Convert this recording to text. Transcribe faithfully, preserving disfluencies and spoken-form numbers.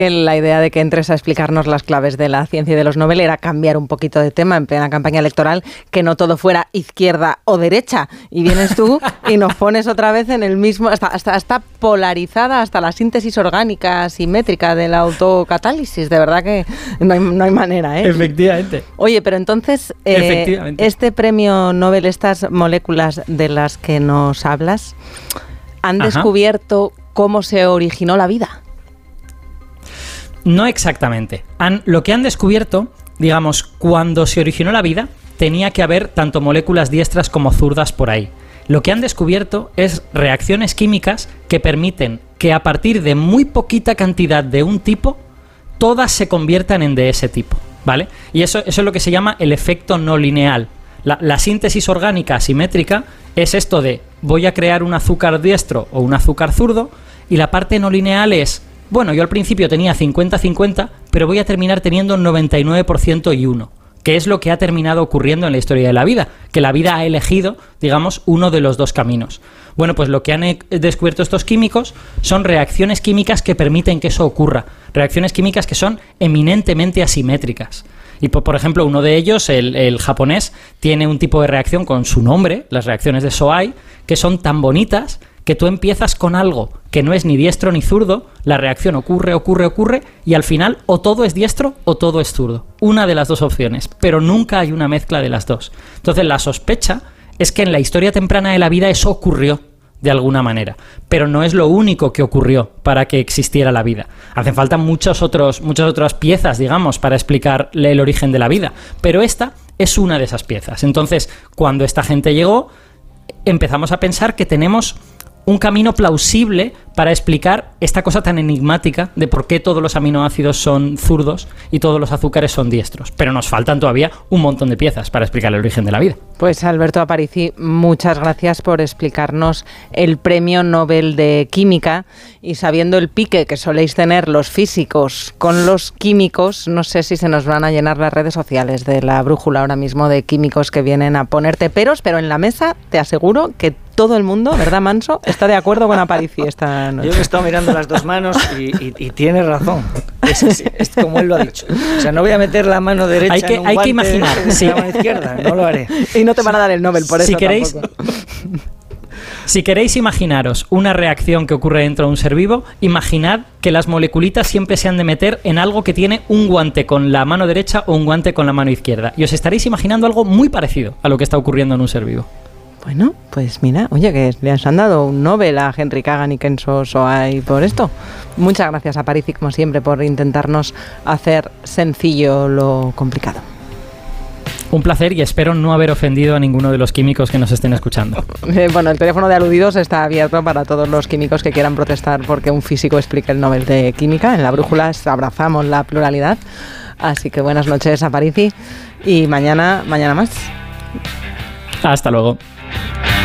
La idea de que entres a explicarnos las claves de la ciencia y de los Nobel era cambiar un poquito de tema en plena campaña electoral, que no todo fuera izquierda o derecha. Y vienes tú y nos pones otra vez en el mismo... Hasta, hasta, hasta polarizada, hasta la síntesis orgánica, simétrica de la autocatálisis. De verdad que no hay, no hay manera, ¿eh? Efectivamente. Oye, pero entonces, eh, este premio Nobel, estas moléculas de las que nos hablas, ¿han Ajá. descubierto cómo se originó la vida? No exactamente. Han, lo que han descubierto, digamos, cuando se originó la vida, tenía que haber tanto moléculas diestras como zurdas por ahí. Lo que han descubierto es reacciones químicas que permiten que a partir de muy poquita cantidad de un tipo, todas se conviertan en de ese tipo, ¿vale? Y eso, eso es lo que se llama el efecto no lineal. La, la síntesis orgánica asimétrica es esto de voy a crear un azúcar diestro o un azúcar zurdo, y la parte no lineal es... Bueno, yo al principio tenía cincuenta cincuenta, pero voy a terminar teniendo noventa y nueve por ciento y uno, que es lo que ha terminado ocurriendo en la historia de la vida, que la vida ha elegido, digamos, uno de los dos caminos. Bueno, pues lo que han descubierto estos químicos son reacciones químicas que permiten que eso ocurra, reacciones químicas que son eminentemente asimétricas. Y por ejemplo, uno de ellos, el, el japonés, tiene un tipo de reacción con su nombre, las reacciones de Sohai, que son tan bonitas que tú empiezas con algo que no es ni diestro ni zurdo, la reacción ocurre, ocurre, ocurre, y al final o todo es diestro o todo es zurdo. Una de las dos opciones, pero nunca hay una mezcla de las dos. Entonces la sospecha es que en la historia temprana de la vida eso ocurrió de alguna manera, pero no es lo único que ocurrió para que existiera la vida. Hacen falta muchos otros, muchas otras piezas, digamos, para explicar el origen de la vida, pero esta es una de esas piezas. Entonces, cuando esta gente llegó, empezamos a pensar que tenemos un camino plausible para explicar esta cosa tan enigmática de por qué todos los aminoácidos son zurdos y todos los azúcares son diestros. Pero nos faltan todavía un montón de piezas para explicar el origen de la vida. Pues Alberto Aparici, muchas gracias por explicarnos el Premio Nobel de Química, y sabiendo el pique que soléis tener los físicos con los químicos, no sé si se nos van a llenar las redes sociales de La Brújula ahora mismo de químicos que vienen a ponerte peros, pero en la mesa te aseguro que todo el mundo, ¿verdad, Manso?, está de acuerdo con Aparici esta noche. Yo me he estado mirando las dos manos y, y, y tiene razón. Es, es, es como él lo ha dicho. O sea, no voy a meter la mano derecha hay que, en un hay guante que imaginar, de sí. la mano izquierda. No lo haré. Y no te van a dar el Nobel por si eso queréis, tampoco. Si queréis imaginaros una reacción que ocurre dentro de un ser vivo, imaginad que las moleculitas siempre se han de meter en algo que tiene un guante con la mano derecha o un guante con la mano izquierda. Y os estaréis imaginando algo muy parecido a lo que está ocurriendo en un ser vivo. Bueno, pues mira, oye, que les han dado un Nobel a Henry Kagan y Kenzo Sohai por esto. Muchas gracias, Aparici, como siempre, por intentarnos hacer sencillo lo complicado. Un placer, y espero no haber ofendido a ninguno de los químicos que nos estén escuchando. Eh, bueno, el teléfono de aludidos está abierto para todos los químicos que quieran protestar porque un físico explique el Nobel de Química. En La Brújula abrazamos la pluralidad. Así que buenas noches, Aparici, y mañana, mañana más. Hasta luego.